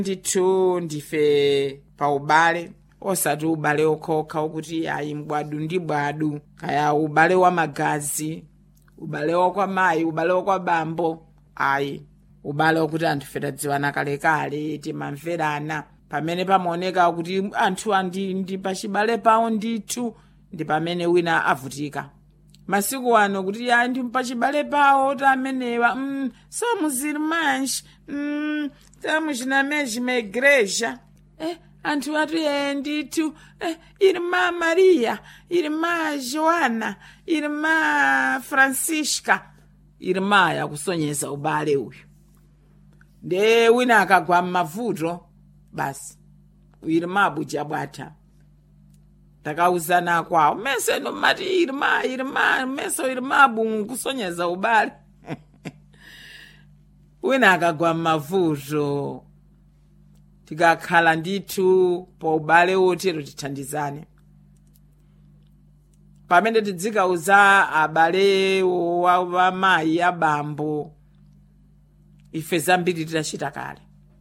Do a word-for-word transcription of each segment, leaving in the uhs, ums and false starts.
ndithu ndife pa ubale osati ubale okokha ukuti ayi mbwadu ndi bwadu kaya ubale wa magazi ubale wakwa mayi ubale wakwa bambo ayi ubale okuti anthu feta dziwana kalekale timamverana pamene pamaoneka kuti anthu andi ndi pachibale pawo ndithu ndi pamene wina avutika masiku ano kuti ya ndi pachibale pawo ta amenewa mm, somos irmãs mm, estamos na mesma igreja eh, anthu atu ye ndithu eh, irmã Maria irmã Joana irmã Francisca irmã yakusonyeza ubale uyu nde wina akagwa m'mavuto basi irmã buja bwatha takauzana kwawo mese no mati irmã irmã meso irmã bungu kusonyeza ubale wina akagwa m'mavuto tikakhala ndithu pa ubale wotero tithandizane pamene tidzikauza abale wa mayi abambo ife zambiri tidachita kale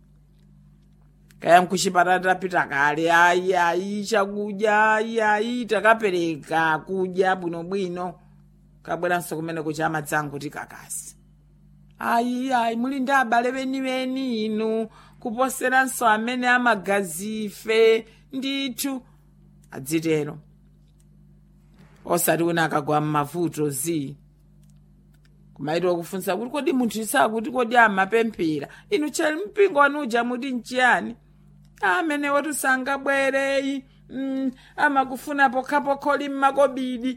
kaya mkuchipatala tapita kale ayi ayi chakudya ayi ayi takapereka kudya bwinobwino kabweranso kumene kucha amadzangu tikakasi ayi ayi muli ndi abale beniweni inu kuposeranso amene amagazi ife ndithu adzitero osati wina akagwa m'mavuto zi kumaitwa kufunsa kuti kodi munthu isakuti kodi amapemphera inu chali mpingo wanuja muti nchiyani amene watu sangabwereyi mm, amakufuna pokhapokholi mmakobidi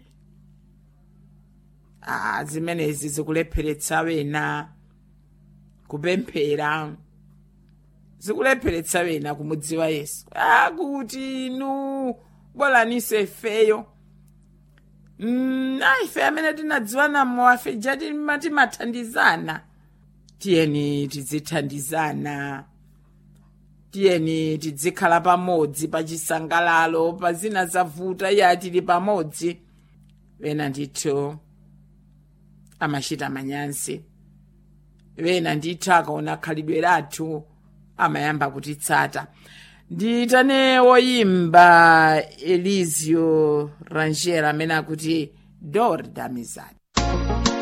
ah, zimenezi zikulepheretsa wena kupemphera zikulepheretsa wena kumudziwa Yesu akuti inu bolaniso ifeyo mm, ife amene tinadziwana mwafe jati timathandizana tiyeni tidzithandizana tiyeni tidzikhala pamodzi pachisangalalo pazina zavuta ya tili pamodzi wena ndithu amachita manyansi wena ndithu akaona khalidwe lathu amayamba kutitsata nditane woyimba Elizio Rangel amene akuti Dor da Amizade.